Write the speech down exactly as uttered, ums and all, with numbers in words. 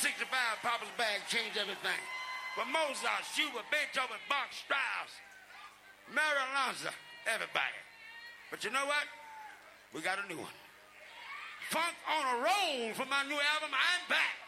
sixty-five, Papa's Bag changed everything. But Mozart, Schubert, Beethoven, Bach, Strauss, Mary Alonzo, everybody. But you know what? We got a new one. Funk on a roll for my new album, I'm Back.